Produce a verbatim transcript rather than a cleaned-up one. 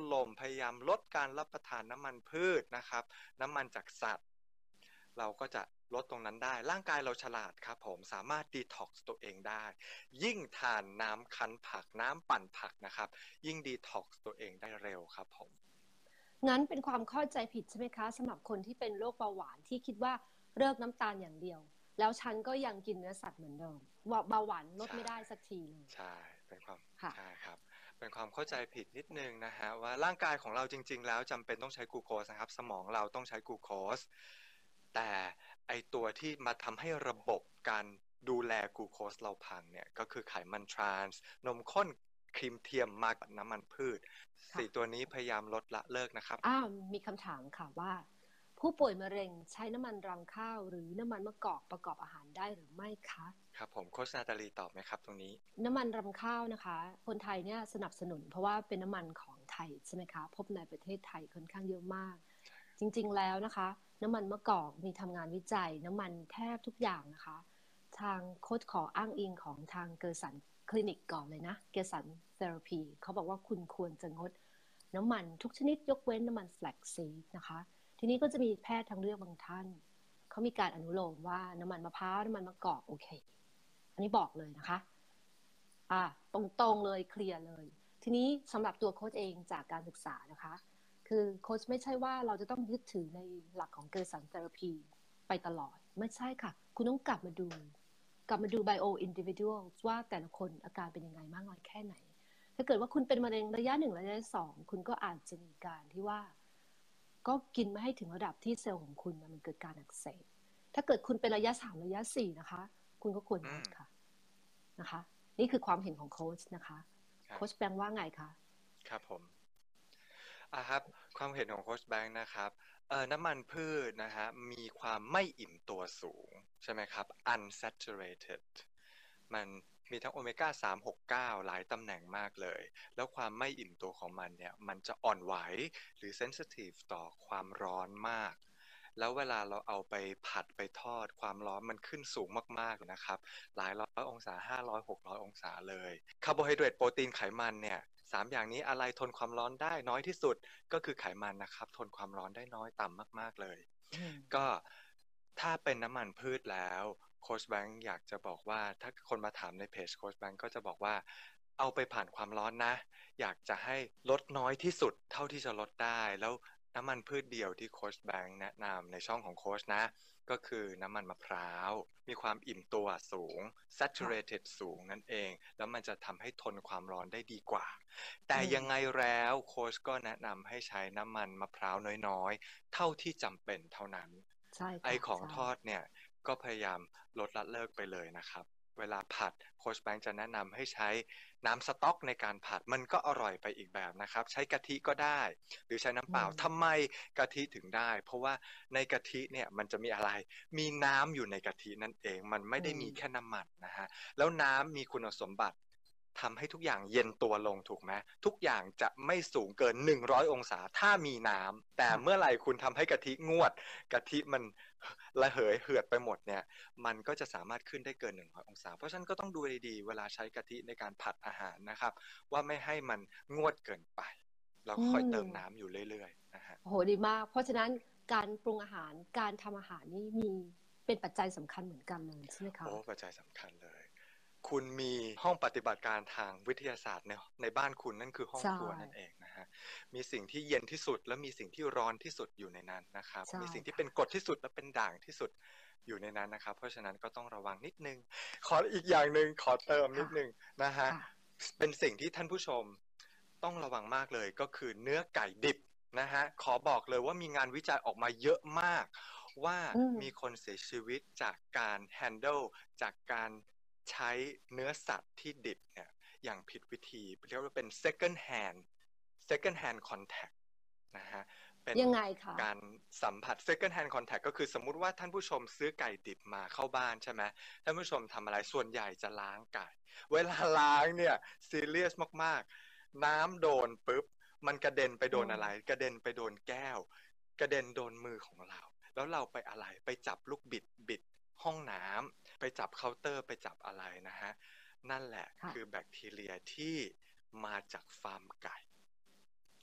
ลมพยายามลดการรับประทานน้ำมันพืชนะครับน้ำมันจากสัตว์เราก็จะลดตรงนั้นได้ร่างกายเราฉลาดครับผมสามารถดีท็อกซ์ตัวเองได้ยิ่งทานน้ำคั้นผักน้ำปั่นผักนะครับยิ่งดีท็อกซ์ตัวเองได้เร็วครับผมงั้นเป็นความเข้าใจผิดใช่ไหมคะสำหรับคนที่เป็นโรคเบาหวานที่คิดว่าเลิกน้ำตาลอย่างเดียวแล้วฉันก็ยังกินเนื้อสัตว์เหมือนเดิมว่าเบาหวานลดใช่ไม่ได้สักทีเลยใช่เป็นความค่ะใช่ครับเป็นความเข้าใจผิดนิดนึงนะฮะว่าร่างกายของเราจริงๆแล้วจำเป็นต้องใช้กลูโคสนะครับสมองเราต้องใช้กลูโคสแต่ไอตัวที่มาทำให้ระบบการดูแลกลูโคสเราพังเนี่ยก็คือไขมันทรานส์นมข้นครีมเทียมมากกว่าน้ำมันพืชค่ะสี่ตัวนี้พยายามลดละเลิกนะครับอ้าวมีคำถามค่ะว่าผู้ป่วยมะเร็งใช้น้ำมันรำข้าวหรือน้ำมันมะกอกประกอบอาหารได้หรือไม่คะครับผมโฆษณาตาลีตอบไหมครับตรงนี้น้ำมันรำข้าวนะคะคนไทยเนี่ยสนับสนุนเพราะว่าเป็นน้ำมันของไทยใช่ไหมคะพบในประเทศไทยค่อนข้างเยอะมากจริงๆแล้วนะคะน้ำมันมะกอกมีทำงานวิจัยน้ำมันแทบทุกอย่างนะคะทางโค้ชขออ้างอิงของทางเกอร์สันคลินิกก่อนเลยนะเกอร์สันเทอราพีเขาบอกว่าคุณควรจะงดน้ำมันทุกชนิดยกเว้นน้ำมันแฟลกซีดนะคะทีนี้ก็จะมีแพทย์ทางเลือกบางท่านเขามีการอนุโลมว่าน้ำมันมะพร้าวน้ำมันมะกอกโอเคอันนี้บอกเลยนะคะ อ่าตรงๆเลยเคลียร์เลยทีนี้สำหรับตัวโค้ชเองจากการศึกษานะคะคือโค้ชไม่ใช่ว่าเราจะต้องยึดถือในหลักของเกอร์สันเทอราพีไปตลอดไม่ใช่ค่ะคุณต้องกลับมาดูกลับมาดูไบโออินดิวิ d วลว่าแต่ละคนอาการเป็นยังไงมากน้อยแค่ไหนถ้าเกิดว่าคุณเป็นมะเร็งระยะหนึ่งระยะสองคุณก็อาจจะมีการที่ว่าก็กินไม่ให้ถึงระดับที่เซลล์ของคุณมันเกิดการอักเสบถ้าเกิดคุณเป็นระยะสามระยะสี่นะคะคุณก็ควรงดค่ะนะคะนี่คือความเห็นของโค้ชนะคะโค้ชแบงค์ว่าไงคะครับผมอ่ะครับความเห็นของโค้ชแบงค์นะครับเอ่อน้ำมันพืชนะฮะมีความไม่อิ่มตัวสูงใช่ไหมครับ unsaturated มันมีทั้งโอเมก้าสาม หก เก้าหลายตำแหน่งมากเลยแล้วความไม่อิ่มตัวของมันเนี่ยมันจะอ่อนไหวหรือ sensitive ต่อความร้อนมากแล้วเวลาเราเอาไปผัดไปทอดความร้อนมันขึ้นสูงมากๆนะครับหลายร้อยองศาห้าร้อย หกร้อยองศาเลยคาร์โบไฮเดรตโปรตีนไขมันเนี่ยสามอย่างนี้อะไรทนความร้อนได้น้อยที่สุดก็คือไขมันนะครับทนความร้อนได้น้อยต่ำมากๆเลยก็ถ้าเป็นน้ำมันพืชแล้วโค้ชแบงค์อยากจะบอกว่าถ้าคนมาถามในเพจโค้ชแบงค์ก็จะบอกว่าเอาไปผ่านความร้อนนะอยากจะให้ลดน้อยที่สุดเท่าที่จะลดได้แล้วน้ำมันพืชเดียวที่โค้ชแบงค์แนะนำในช่องของโค้ชนะก็คือน้ำมันมะพร้าวมีความอิ่มตัวสูง saturated สูงนั่นเองแล้วมันจะทำให้ทนความร้อนได้ดีกว่าแต่ยังไงแล้วโค้ชก็แนะนำให้ใช้น้ำมันมะพร้าวน้อยๆเท่าที่จำเป็นเท่านั้นใช่ไอค่ะของใช่ทอดเนี่ยก็พยายามลดละเลิกไปเลยนะครับเวลาผัดโค้ชแบงค์จะแนะนำให้ใช้น้ำสต๊อกในการผัดมันก็อร่อยไปอีกแบบนะครับใช้กะทิก็ได้หรือใช้น้ำเปล่าทำไมกะทิถึงได้เพราะว่าในกะทิเนี่ยมันจะมีอะไรมีน้ำอยู่ในกะทินั่นเองมันไม่ได้มีแค่น้ำมันนะฮะแล้วน้ำมีคุณสมบัติทำให้ทุกอย่างเย็นตัวลงถูกไหมทุกอย่างจะไม่สูงเกินหนึ่งร้อยองศาถ้ามีน้ำแต่เมื่อไหร่คุณทำให้กะทิงวดกะทิมันระเหยเหือดไปหมดเนี่ยมันก็จะสามารถขึ้นได้เกินหนึ่งร้อยองศาเพราะฉะนั้นก็ต้องดูดีๆเวลาใช้กะทิในการผัดอาหารนะครับว่าไม่ให้มันงวดเกินไปแล้วค่อยเติมน้ำอยู่เรื่อยๆนะฮะโหดีมากเพราะฉะนั้นการปรุงอาหารการทำอาหารนี่มีเป็นปัจจัยสำคัญเหมือนกันเลยใช่ไหมคะโอ้ปัจจัยสำคัญเลยคุณมีห้องปฏิบัติการทางวิทยาศาสตร์ในในบ้านคุณนั่นคือห้องใช่ครัวนั่นเองนะฮะมีสิ่งที่เย็นที่สุดและมีสิ่งที่ร้อนที่สุดอยู่ในนั้นนะครับใช่มีสิ่งที่ค่ะเป็นกรดที่สุดและเป็นด่างที่สุดอยู่ในนั้นนะครับเพราะฉะนั้นก็ต้องระวังนิดนึงขออีกอย่างหนึ่งขอเติมนิดนึงนะฮะค่ะเป็นสิ่งที่ท่านผู้ชมต้องระวังมากเลยก็คือเนื้อไก่ดิบนะฮะขอบอกเลยว่ามีงานวิจัยออกมาเยอะมากว่ามีคนเสียชีวิตจากการ handle จากการใช้เนื้อสัตว์ที่ดิบเนี่ยอย่างผิดวิธีเรียกว่าเป็น second hand second hand contact นะฮะเป็นยังไงคะการสัมผัส second hand contact ก็คือสมมุติว่าท่านผู้ชมซื้อไก่ดิบมาเข้าบ้านใช่ไหมท่านผู้ชมทำอะไรส่วนใหญ่จะล้างไก่เวลาล้างเนี่ยซีเรียสมากๆน้ำโดนปุ๊บมันกระเด็นไปโดนอะไรกระเด็นไปโดนแก้วกระเด็นโดนมือของเราแล้วเราไปอะไรไปจับลูกบิดบิดห้องน้ำไปจับเคาน์เตอร์ไปจับอะไรนะฮะนั่นแหละค่ะคือแบคทีเรียที่มาจากฟาร์มไก่